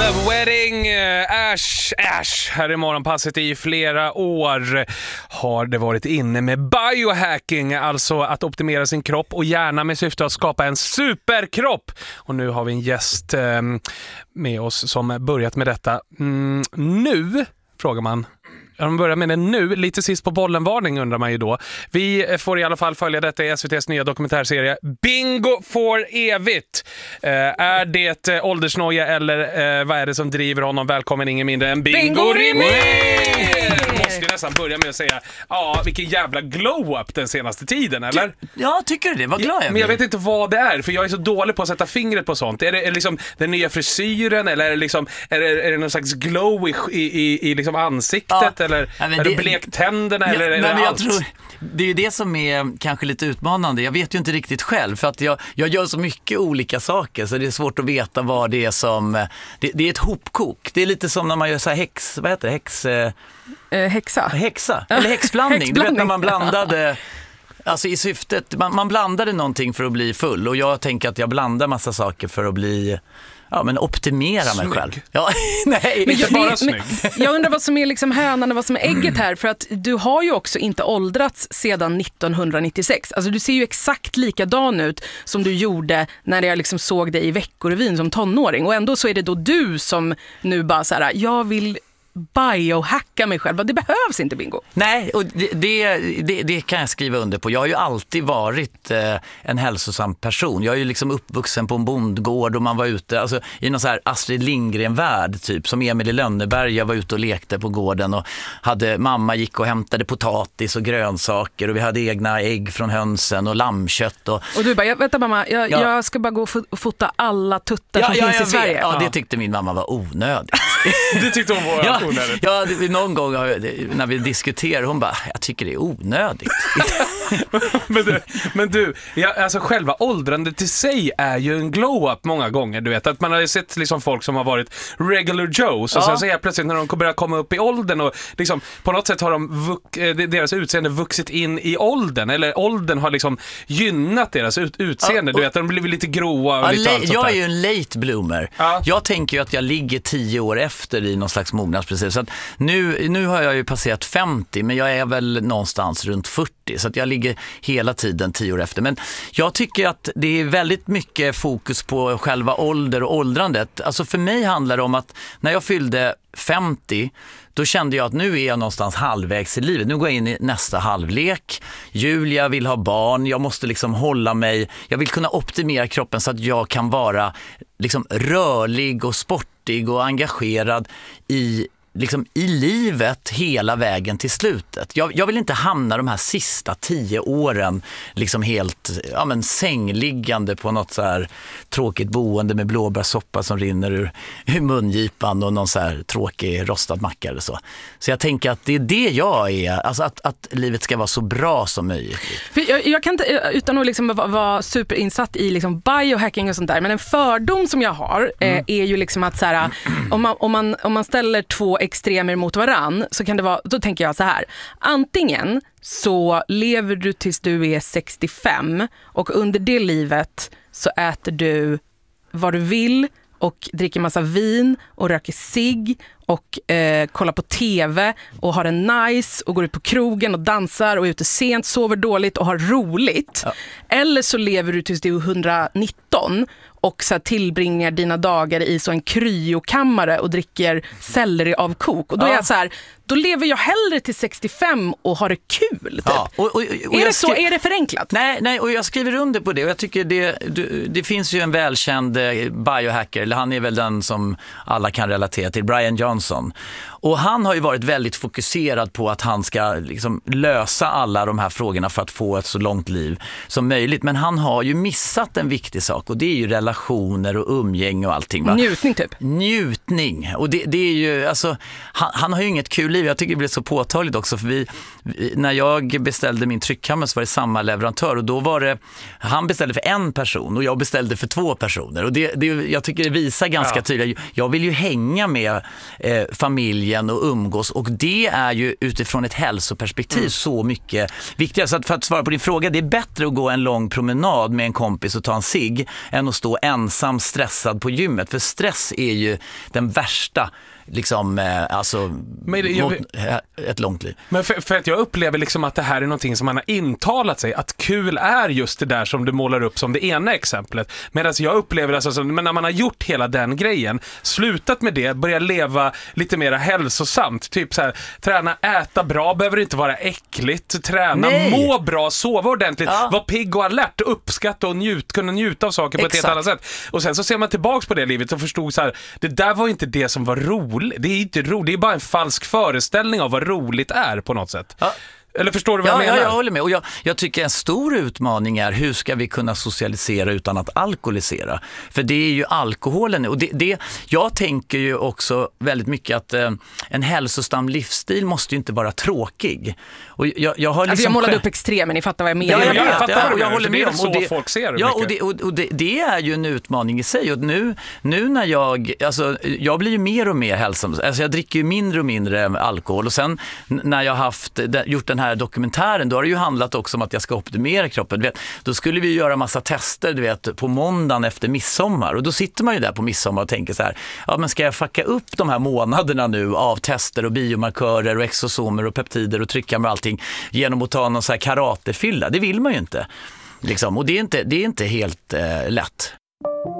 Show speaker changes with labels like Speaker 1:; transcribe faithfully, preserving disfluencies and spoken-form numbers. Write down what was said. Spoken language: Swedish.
Speaker 1: Wedding, Ash, Ash. Här i morgonpasset i flera år har det varit inne med biohacking, alltså att optimera sin kropp och gärna med syfte att skapa en superkropp. Och nu har vi en gäst eh, med oss som börjat med detta. Mm, nu, frågar man. De börjar med det nu, lite sist på bollen-varning undrar man ju då. Vi får i alla fall följa detta i S V T:s nya dokumentärserie Bingo for evigt. Eh, är det eh, åldersnoja eller eh, vad är det som driver honom? Välkommen ingen mindre än Bingo, Bingo Rimér! Måste ju nästan börja med att säga, ja, vilken jävla glow-up den senaste tiden, eller?
Speaker 2: Ja, tycker du det? Vad glad jag blir.
Speaker 1: Men jag vet inte vad det är, för jag är så dålig på att sätta fingret på sånt. Är det, är det liksom den nya frisyren, eller är det, liksom, är det, är det någon slags glow i, i, i liksom ansiktet? Ja. Eller ja, är det, det blektänderna ja, eller är det
Speaker 2: jag
Speaker 1: allt?
Speaker 2: Tror, det är ju det som är kanske lite utmanande. Jag vet ju inte riktigt själv för att jag, jag gör så mycket olika saker så det är svårt att veta vad det är som... Det, det är ett hopkok. Det är lite som när man gör så här häx... Vad heter det? Häx... Eh,
Speaker 3: häxa.
Speaker 2: Häxa. Eller häxblandning. häxblandning. Du vet när man blandade... Alltså i syftet... Man, man blandade någonting för att bli full och jag tänker att jag blandar massa saker för att bli... Ja, men optimera
Speaker 1: snygg.
Speaker 2: mig själv. Ja, nej,
Speaker 3: men
Speaker 2: inte
Speaker 3: jag,
Speaker 2: bara
Speaker 3: men,
Speaker 2: snygg.
Speaker 3: Jag undrar vad som är liksom hönan och vad som är ägget här. För att du har ju också inte åldrats sedan nittonhundranittiosex. Alltså du ser ju exakt likadan ut som du gjorde när jag liksom såg dig i Veckorevyn som tonåring. Och ändå så är det då du som nu bara så här, jag vill... biohacka mig själv. Det behövs inte, Bingo.
Speaker 2: Nej, och det, det, det, det kan jag skriva under på. Jag har ju alltid varit eh, en hälsosam person. Jag är ju liksom uppvuxen på en bondgård och man var ute alltså, i någon så här Astrid Lindgren-värld typ, som Emil i Lönneberg. Jag var ute och lekte på gården och hade, mamma gick och hämtade potatis och grönsaker och vi hade egna ägg från hönsen och lammkött. Och,
Speaker 3: och du bara, vänta mamma, jag,
Speaker 2: ja.
Speaker 3: jag ska bara gå och fota alla tuttar
Speaker 2: ja,
Speaker 3: som
Speaker 2: ja,
Speaker 3: finns i Sverige.
Speaker 2: Ja, det tyckte min mamma var onödigt.
Speaker 1: Det tyckte hon var
Speaker 2: ja,
Speaker 1: onödigt.
Speaker 2: Ja, det, någon gång när vi diskuterar, hon bara, jag tycker det är onödigt.
Speaker 1: men du, men du ja, alltså själva åldrandet till sig är ju en glow-up många gånger. Du vet, att man har ju sett liksom folk som har varit regular Joes och ja. sen så är plötsligt när de börjar komma upp i åldern och liksom, på något sätt har de vux, deras utseende vuxit in i åldern, eller åldern har liksom gynnat deras ut, utseende. Ja, och, du vet, de blir lite gråa och
Speaker 2: ja,
Speaker 1: lite
Speaker 2: le-
Speaker 1: allt sånt
Speaker 2: jag
Speaker 1: där.
Speaker 2: är ju en late bloomer. Ja. Jag tänker ju att jag ligger tio år efter i någon slags mognadsprocess. Så att nu, nu har jag ju passerat femtio, men jag är väl någonstans runt fyrtio, så att jag ligger hela tiden tio år efter. Men jag tycker att det är väldigt mycket fokus på själva ålder och åldrandet. Alltså för mig handlar det om att när jag fyllde femtio, då kände jag att nu är jag någonstans halvvägs i livet. Nu går jag in i nästa halvlek. Julia vill ha barn. Jag måste liksom hålla mig. Jag vill kunna optimera kroppen så att jag kan vara liksom rörlig och sportig och engagerad i liksom i livet hela vägen till slutet. Jag, jag vill inte hamna de här sista tio åren liksom helt ja, men sängliggande på något så här tråkigt boende med blåbärssoppa som rinner ur, ur mungipan och någon så här tråkig rostad macka eller så. Så jag tänker att det är det jag är, alltså att, att livet ska vara så bra som möjligt.
Speaker 3: För jag, jag kan inte, utan att liksom vara, vara superinsatt i liksom biohacking och sånt där, men en fördom som jag har mm. eh, är ju liksom att så här, om, man, om, man, om man ställer två extremer mot varann så kan det vara, då tänker jag så här, antingen så lever du tills du är sextiofem och under det livet så äter du vad du vill och dricker massa vin och röker cigg och eh, kollar på tv och har en nice och går ut på krogen och dansar och är ute sent, sover dåligt och har roligt. Ja. Eller så lever du tills du är etthundranitton och så här tillbringar dina dagar i så en kryokammare och dricker selleri av kok. Och då ja. är jag så här, då lever jag hellre till sextiofem och har det kul. Typ. Ja. Och, och, och är det så? Skri- är det förenklat?
Speaker 2: Nej, nej, och jag skriver under på det. Och jag tycker det, det, det finns ju en välkänd biohacker, eller han är väl den som alla kan relatera till, Brian Johnson. Och han har ju varit väldigt fokuserad på att han ska liksom lösa alla de här frågorna för att få ett så långt liv som möjligt. Men han har ju missat en viktig sak och det är ju relationer och umgänge och allting. Va?
Speaker 3: Njutning typ.
Speaker 2: Njutning. Och det, det är ju, alltså, han, han har ju inget kul liv. Jag tycker det blir så påtagligt också för vi, när jag beställde min tryckkammare så var det samma leverantör och då var det, han beställde för en person och jag beställde för två personer. Och det, det, jag tycker det visar ganska ja. tydligt. Jag vill ju hänga med eh, familjen och umgås och det är ju utifrån ett hälsoperspektiv mm. så mycket viktigare. Så att för att svara på din fråga, det är bättre att gå en lång promenad med en kompis och ta en cigg än att stå stå ensam stressad på gymmet. För stress är ju den värsta liksom, eh, alltså
Speaker 1: men det, jag,
Speaker 2: mot ett långt liv.
Speaker 1: Men för, för att jag upplever liksom att det här är någonting som man har intalat sig, att kul är just det där som du målar upp som det ena exemplet. Medan jag upplever alltså, alltså, men när man har gjort hela den grejen, slutat med det, börjar leva lite mer hälsosamt, typ så här, träna, äta bra, behöver inte vara äckligt, träna,
Speaker 2: Nej.
Speaker 1: må bra, sova ordentligt,
Speaker 2: Ja.
Speaker 1: vara pigg och alert, uppskatta och njut, kunna njuta av saker på
Speaker 2: Exakt.
Speaker 1: ett helt annat sätt. Och sen så ser man tillbaks på det livet och förstod så här, det där var inte det som var roligt. Det är inte roligt, det är bara en falsk föreställning av vad roligt är på något sätt.
Speaker 2: Ja.
Speaker 1: Eller förstår du vad
Speaker 2: Ja,
Speaker 1: jag menar?
Speaker 2: ja, jag håller med. Och jag, jag tycker en stor utmaning är hur ska vi kunna socialisera utan att alkoholisera? För det är ju alkoholen. Och det, det, jag tänker ju också väldigt mycket att eh, en hälsosam livsstil måste ju inte vara tråkig. Och jag, jag, har liksom
Speaker 3: alltså jag målade
Speaker 2: själv...
Speaker 3: upp extremen, ni fattar vad jag menar.
Speaker 2: Ja, jag,
Speaker 1: jag
Speaker 2: vet,
Speaker 1: fattar
Speaker 2: ja,
Speaker 1: vad du
Speaker 2: och jag
Speaker 1: menar,
Speaker 2: håller
Speaker 1: för det är
Speaker 2: med om.
Speaker 1: så
Speaker 2: Och det,
Speaker 1: folk ser det
Speaker 2: ja,
Speaker 1: mycket.
Speaker 2: och, det, och, och det, det är ju en utmaning i sig. Och nu, nu när jag, alltså, jag blir ju mer och mer hälsam. Alltså jag dricker ju mindre och mindre alkohol. Och sen när jag har haft, gjort den här dokumentären, då har det ju handlat också om att jag ska optimera kroppen. Du vet, då skulle vi göra massa tester, du vet, på måndagen efter midsommar. Och då sitter man ju där på midsommar och tänker så här, ja men ska jag fucka upp de här månaderna nu av tester och biomarkörer och exosomer och peptider och tryckkamera och allting genom att ta någon så här karatefylla? Det vill man ju inte. Liksom. Och det är inte, det är inte helt eh, lätt.